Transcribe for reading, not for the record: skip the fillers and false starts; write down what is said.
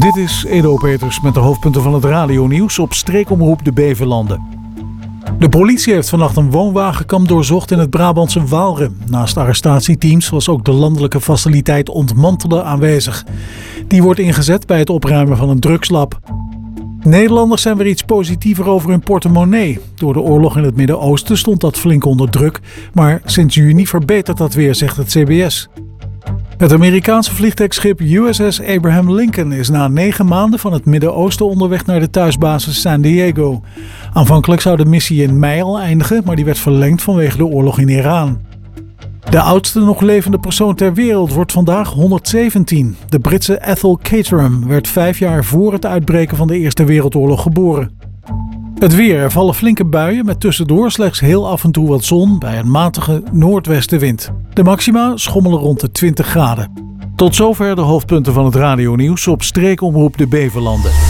Dit is Edo Peters met de hoofdpunten van het radionieuws op streekomroep de Beverlanden. De politie heeft vannacht een woonwagenkamp doorzocht in het Brabantse Waalre. Naast arrestatieteams was ook de landelijke faciliteit Ontmantelen aanwezig. Die wordt ingezet bij het opruimen van een drugslab. Nederlanders zijn weer iets positiever over hun portemonnee. Door de oorlog in het Midden-Oosten stond dat flink onder druk. Maar sinds juni verbetert dat weer, zegt het CBS. Het Amerikaanse vliegtuigschip USS Abraham Lincoln is na 9 maanden van het Midden-Oosten onderweg naar de thuisbasis San Diego. Aanvankelijk zou de missie in mei al eindigen, maar die werd verlengd vanwege de oorlog in Iran. De oudste nog levende persoon ter wereld wordt vandaag 117. De Britse Ethel Caterham werd 5 jaar voor het uitbreken van de Eerste Wereldoorlog geboren. Het weer. Er vallen flinke buien met tussendoor slechts heel af en toe wat zon bij een matige noordwestenwind. De maxima schommelen rond de 20 graden. Tot zover de hoofdpunten van het radionieuws op streekomroep de Beverlanden.